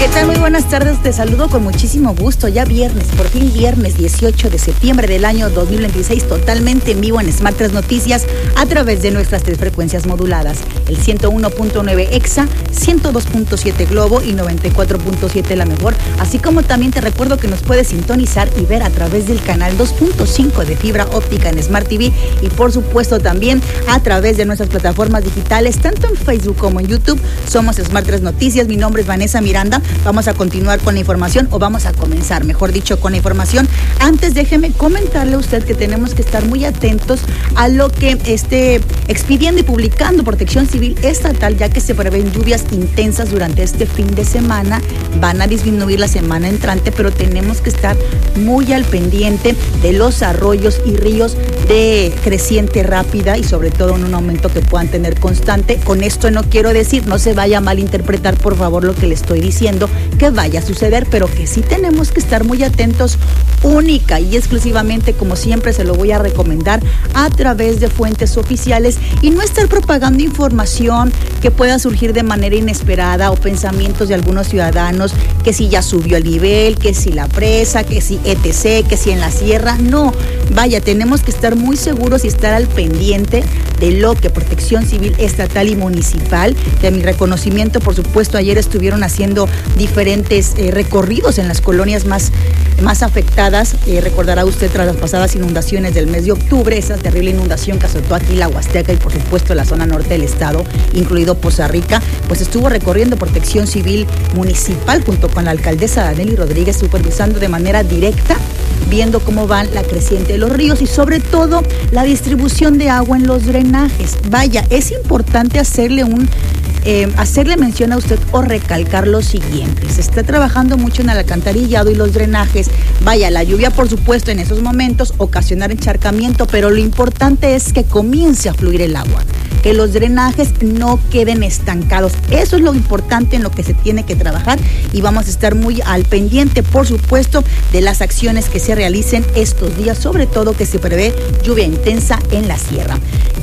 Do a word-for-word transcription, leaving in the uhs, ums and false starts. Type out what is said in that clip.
¿Qué tal? Muy buenas tardes, te saludo con muchísimo gusto. Ya viernes, por fin viernes dieciocho de septiembre del año dos mil veintiséis, totalmente en vivo en Smart tres Noticias a través de nuestras tres frecuencias moduladas, el ciento uno punto nueve Exa, ciento dos punto siete Globo y noventa y cuatro punto siete La Mejor, así como también te recuerdo que nos puedes sintonizar y ver a través del canal dos punto cinco de fibra óptica en Smart T V y por supuesto también a través de nuestras plataformas digitales, tanto en Facebook como en YouTube. Somos Smart tres Noticias, mi nombre es Vanessa Miranda. Vamos a continuar con la información, o vamos a comenzar, mejor dicho, con la información. Antes, déjeme comentarle a usted que tenemos que estar muy atentos a lo que esté expidiendo y publicando Protección Civil Estatal, ya que se prevén lluvias intensas durante este fin de semana. Van a disminuir la semana entrante, pero tenemos que estar muy al pendiente de los arroyos y ríos de creciente rápida y sobre todo en un aumento que puedan tener constante. Con esto no quiero decir, no se vaya a malinterpretar por favor lo que le estoy diciendo, que vaya a suceder, pero que sí tenemos que estar muy atentos única y exclusivamente, como siempre se lo voy a recomendar, a través de fuentes oficiales y no estar propagando información que pueda surgir de manera inesperada o pensamientos de algunos ciudadanos que si ya subió el nivel, que si la presa, que si etcétera, que si en la sierra. No, vaya, tenemos que estar muy seguros y estar al pendiente de lo que Protección Civil Estatal y Municipal, de mi reconocimiento, por supuesto, ayer estuvieron haciendo diferentes eh, recorridos en las colonias más, más afectadas. Eh, recordará usted tras las pasadas inundaciones del mes de octubre, esa terrible inundación que azotó aquí la Huasteca y por supuesto la zona norte del estado, incluido Poza Rica, pues estuvo recorriendo Protección Civil Municipal junto con la alcaldesa Danely Rodríguez, supervisando de manera directa, viendo cómo van la creciente de los ríos y sobre todo la distribución de agua en los drenajes. Vaya, es importante hacerle un Eh, hacerle mención a usted o recalcar lo siguiente: se está trabajando mucho en el alcantarillado y los drenajes. Vaya, la lluvia por supuesto en esos momentos ocasionar encharcamiento, pero lo importante es que comience a fluir el agua, que los drenajes no queden estancados. Eso es lo importante en lo que se tiene que trabajar y vamos a estar muy al pendiente, por supuesto, de las acciones que se realicen estos días, sobre todo que se prevé lluvia intensa en la sierra.